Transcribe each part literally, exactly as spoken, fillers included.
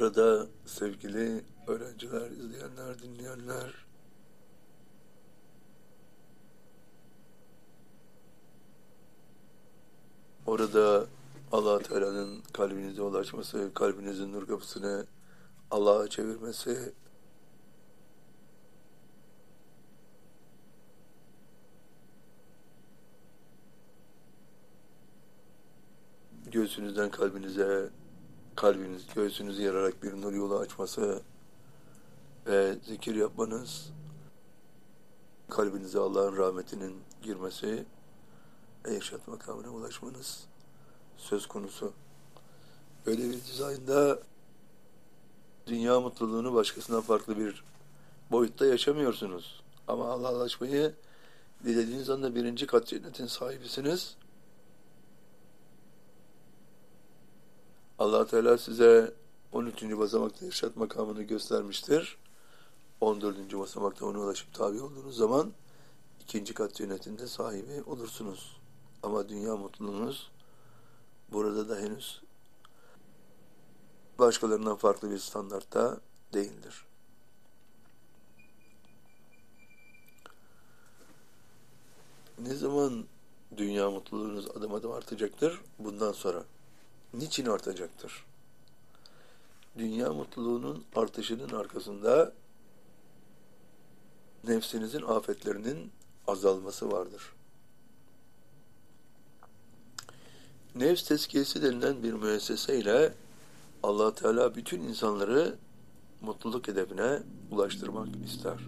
Orada sevgili öğrenciler, izleyenler, dinleyenler, orada Allah Teala'nın kalbinize ulaşması, kalbinizin nur kapısını Allah'a çevirmesi, göğsünüzden kalbinize, kalbiniz göğsünüzü yararak bir nur yolu açması ve zikir yapmanız, kalbinize Allah'ın rahmetinin girmesi ve irşad makamına ulaşmanız söz konusu. Böyle bir dizaynda dünya mutluluğunu başkasından farklı bir boyutta yaşamıyorsunuz. Ama Allah'a ulaşmayı dilediğiniz anda birinci kat cennetin sahibisiniz. Allah Teala size on üçüncü basamakta irşad makamını göstermiştir. on dördüncü basamakta ona ulaşıp tabi olduğunuz zaman ikinci kat cennetinde sahibi olursunuz. Ama dünya mutluluğunuz burada da henüz başkalarından farklı bir standartta değildir. Ne zaman dünya mutluluğunuz adım adım artacaktır? Bundan sonra. Niçin artacaktır? Dünya mutluluğunun artışının arkasında nefsinizin afetlerinin azalması vardır. Nefs tezkiyesi denilen bir müesseseyle Allah Teala bütün insanları mutluluk hedefine ulaştırmak ister.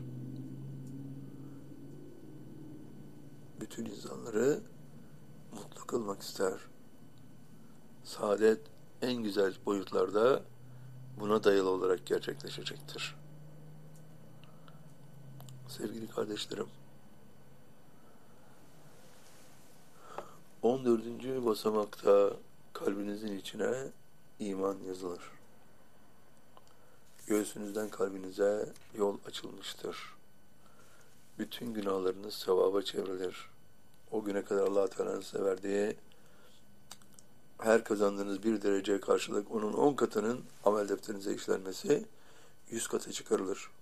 Bütün insanları mutlu kılmak ister. Saadet en güzel boyutlarda buna dayalı olarak gerçekleşecektir. Sevgili kardeşlerim, on dördüncü basamakta kalbinizin içine iman yazılır. Göğsünüzden kalbinize yol açılmıştır. Bütün günahlarınız sevaba çevrilir. O güne kadar Allah Teala'nın size verdiği her kazandığınız bir dereceye karşılık onun on katının amel defterinize işlenmesi yüz kata çıkarılır.